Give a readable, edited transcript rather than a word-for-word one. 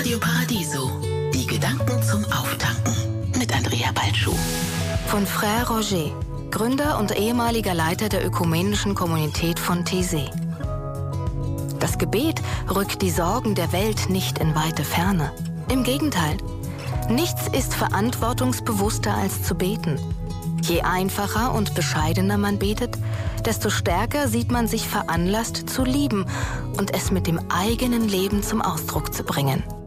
Radio Paradiso. Die Gedanken zum Auftanken mit Andrea Balschuh. Von Frère Roger, Gründer und ehemaliger Leiter der ökumenischen Kommunität von Taizé. Das Gebet rückt die Sorgen der Welt nicht in weite Ferne. Im Gegenteil, nichts ist verantwortungsbewusster als zu beten. Je einfacher und bescheidener man betet, desto stärker sieht man sich veranlasst zu lieben und es mit dem eigenen Leben zum Ausdruck zu bringen.